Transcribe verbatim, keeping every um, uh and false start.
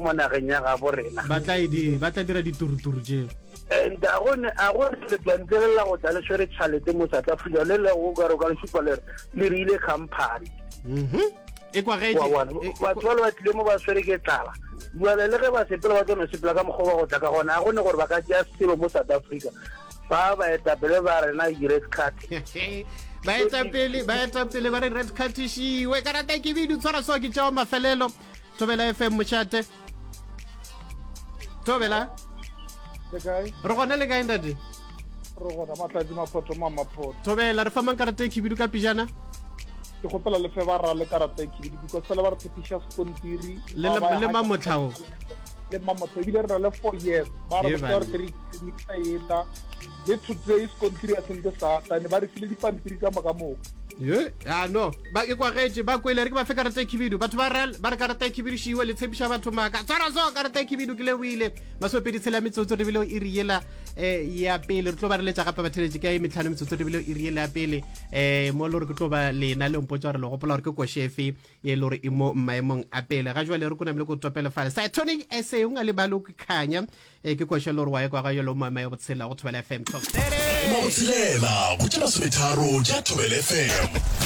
mo nageng ya ga borena ba tla di ba tla dira dituruturu je and a gone a gone le plantela go tla le swere tšhalete mo South Africa le le go ka ro ka le le le rile company mhm e kwa ge ba tswalo ba tlile mo ba swere ke tlala bua le ge ba sepela ba tsona sepela ka mogoba go tla ka gona a gone gore ba ka tšea selo mo South Africa ba ba eta pele ba rena red card ba eta pele ba eta pele ba red card shi we karata ke bidu tsara so ke tšao mafelelo Thobela F M mochate Thobela le kae re gona le kae ndadi re gona matladi maphoto mama photo Thobela re fa mang karata ke bidu ka pijana ke gopela le fe ba ra le karata ke bidu because fela ba re tshepisha skontiri le le mamotlhao le mamotlhao bile re le four years ba re tsara three mix eta le today skontiri a sente sa tsane ba re file dipampiri ka makamo ye ah no ba ke kwa getse ba kwele re ke ba fe karata ke bidu batho ba re ba re karata ke bidu shiwe le tshepisha batho maka tsara zo karata ke bidu ke le wile masopedi tshela metsotso re bile o iriela eh ya pele re tlo ba re letsa gape batheletsi ka metlhano metsotso re bile o iriela ya pele eh mo lo re ke tlo ba lena le mpotsa re le gopola re ke ko shefe ye le re imo maemong a pele ga jwa le re kona mle go topela fale sa tonic ese unga le balo ke khanya eh ke ko shelo re wa kwa ga yo lo mama yo botsela go Thobela F M mo tsela go tsela se tharo ja Thobela F M